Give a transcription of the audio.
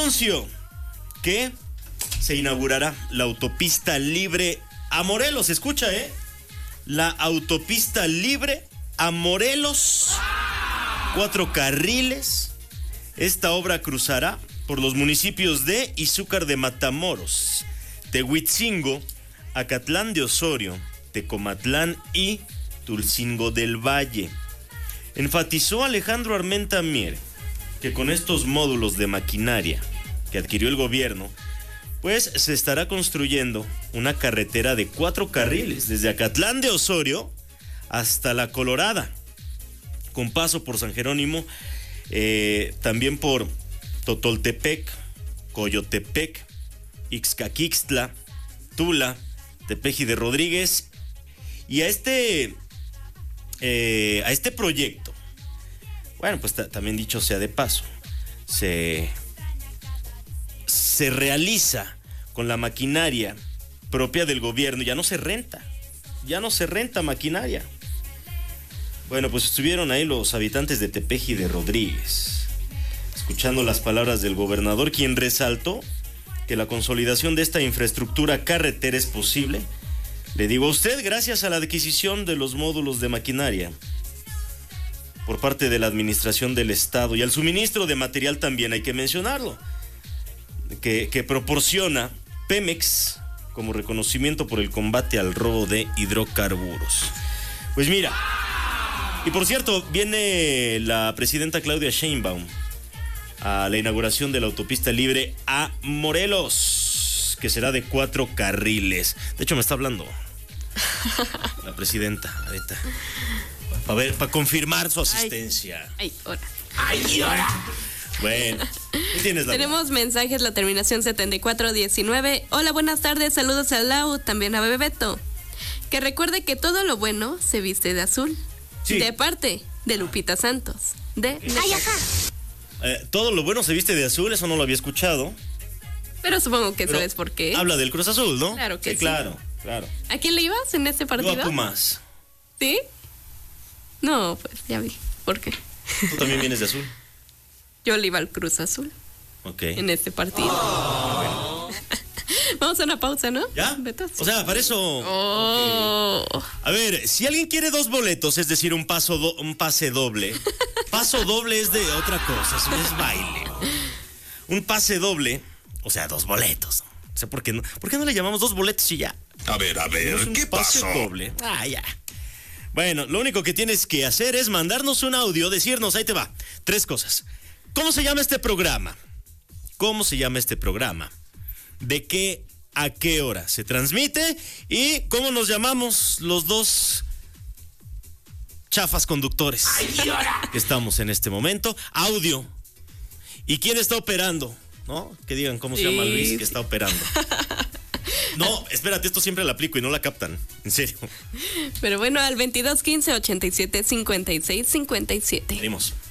anuncio que se inaugurará la autopista libre a Morelos. Escucha, la autopista libre a Morelos. 4 carriles. Esta obra cruzará por los municipios de Izúcar de Matamoros, Tehuitzingo, Acatlán de Osorio, Tecomatlán y Tulcingo del Valle. Enfatizó Alejandro Armenta Mier que con estos módulos de maquinaria que adquirió el gobierno, pues se estará construyendo una carretera de 4 carriles desde Acatlán de Osorio hasta La Colorada, con paso por San Jerónimo, también por Totoltepec, Coyotepec, Ixcaquixtla, Tula, Tepeji de Rodríguez. Y a este proyecto, bueno, pues también dicho sea de paso, se realiza con la maquinaria propia del gobierno. Ya no se renta maquinaria. Bueno, pues estuvieron ahí los habitantes de Tepeji de Rodríguez, escuchando las palabras del gobernador, quien resaltó que la consolidación de esta infraestructura carretera es posible, le digo a usted, gracias a la adquisición de los módulos de maquinaria por parte de la administración del estado y al suministro de material también, hay que mencionarlo, que proporciona Pemex como reconocimiento por el combate al robo de hidrocarburos. Pues mira, y por cierto, viene la presidenta Claudia Sheinbaum a la inauguración de la autopista libre a Morelos, que será de 4 carriles. De hecho, me está hablando la presidenta ahorita para confirmar su asistencia. Ahora. Bueno, ¿qué tienes, Laura? Tenemos mensajes, la terminación 7419. Hola, buenas tardes, saludos a Lau, también a Bebeto. Que recuerde que todo lo bueno se viste de azul. Sí. De parte de Lupita Santos. Todo lo bueno se viste de azul, eso no lo había escuchado. Pero supongo que sabes por qué. Habla del Cruz Azul, ¿no? Claro que sí. Claro. ¿A quién le ibas en este partido? Yo a Pumas. ¿Sí? No, pues ya vi. ¿Por qué? ¿Tú también vienes de azul? Yo le iba al Cruz Azul. Ok. En este partido. Bueno. Vamos a una pausa, ¿no? ¿Ya? Beto, sí. O sea, para eso... Okay. A ver, si alguien quiere 2 boletos, es decir, un pase doble. Paso doble es de otra cosa, eso es baile. Un pase doble, o sea, 2 boletos. O sea, ¿por qué no le llamamos 2 boletos y ya? A ver, ¿qué pasó? Pase doble. Ya. Bueno, lo único que tienes que hacer es mandarnos un audio, decirnos, ahí te va, 3 cosas. ¿Cómo se llama este programa? ¿De qué a qué hora se transmite? ¿Y cómo nos llamamos los 2 chafas conductores que estamos en este momento? Audio. ¿Y quién está operando? ¿No? Que digan cómo se llama Luis que está operando. No, espérate, esto siempre lo aplico y no la captan. En serio. Pero bueno, al 2215 87 56 57. Venimos.